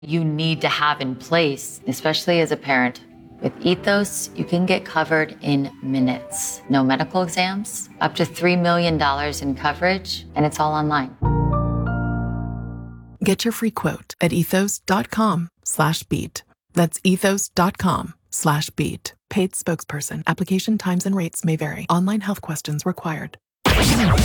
you need to have in place, especially as a parent. With Ethos, you can get covered in minutes. No medical exams, up to $3 million in coverage, and it's all online. Get your free quote at ethos.com/beat. That's ethos.com/beat. Paid spokesperson. Application times and rates may vary. Online health questions required.